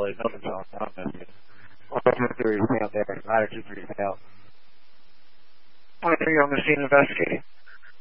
really nothing's on. I'm investigating. Well, that's theory failed there. Latitude 3 failed. 23 on the scene investigating.